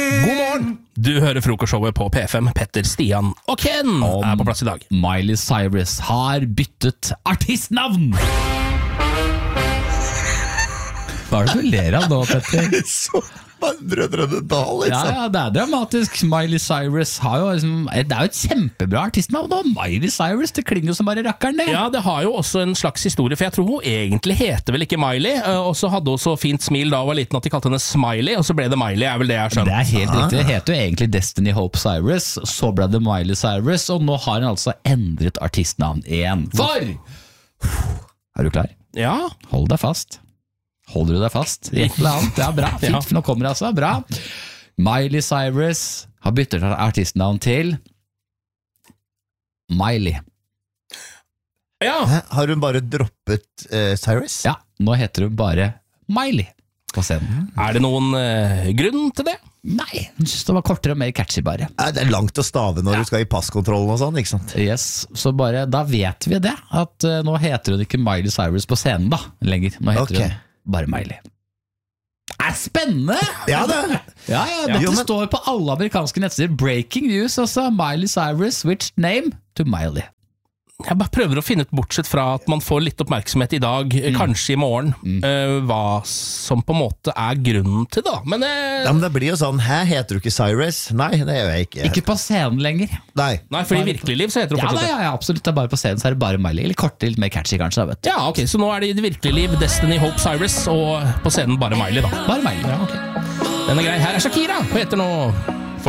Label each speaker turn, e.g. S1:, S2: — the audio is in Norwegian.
S1: God morgen! Du hører frokostshowet på P5. Petter, Stian og Ken er på plass i dag.
S2: Miley Cyrus har byttet artistnavn! Hva er det du ler av nå, Petter?
S3: Så Brødrene Dal, liksom.
S2: Ja, det er dramatisk. Miley Cyrus har jo liksom, det er jo et kjempebra artistnavn da. Miley Cyrus, det klinger jo som bare rakkeren det.
S1: Ja, det har jo også en slags historie, for jeg tror hun egentlig heter vel ikke Miley, og så hadde hun så fint smil da hun var liten at de kalte henne Smiley, og så ble det Miley, er vel det jeg skjønner.
S2: Det er helt riktig, det heter jo egentlig Destiny Hope Cyrus, så ble det Miley Cyrus, og nå har hun altså endret artistnavn igjen. For! Er du klar?
S1: Ja.
S2: Hold deg fast. Holder du deg fast? Et eller annet, ja bra, fint, for nå kommer det altså, bra. Miley Cyrus har byttet artistnavn til Miley.
S1: Ja.
S3: Har hun bare droppet Cyrus?
S2: Ja, nå heter hun bare Miley på scenen.
S1: Er det noen grunn til det?
S2: Nei, hun synes det var kortere og mer catchy bare.
S3: Det er langt å stave når du skal i passkontrollen og sånn, ikke sant?
S2: Yes, så bare, da vet vi det, at nå heter hun ikke Miley Cyrus på scenen da, lenger. Nå heter hun bare Miley. Spennende!
S3: Ja, det.
S2: Dette står på alle amerikanske nettsider. Breaking news, altså. Miley Cyrus switched name to Miley.
S1: Jeg bare prøver å finne ut, bortsett fra at man får litt oppmerksomhet i dag, kanskje i morgen, hva som på en måte er grunnen til det. Men
S3: det blir jo sånn, heter du ikke Cyrus? Nei, det gjør jeg ikke.
S2: Ikke på scenen lenger.
S3: Nei,
S1: for i virkelig liv så heter hun fortsatt det.
S2: Ja, absolutt. Det er bare på scenen, så er det bare Miley. Eller kort, litt mer catchy kanskje, vet du.
S1: Ja, ok, så nå er det i det virkelige liv Destiny Hope Cyrus, og på scenen bare Miley da.
S2: Bare Miley.
S1: Ja, ok. Den er grei. Her er Shakira, hun heter nå